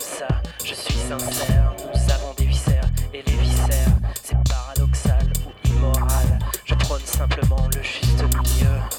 ça, je suis sincère. Nous avons des viscères et les viscères, c'est paradoxal ou immoral. Je prône simplement le juste milieu.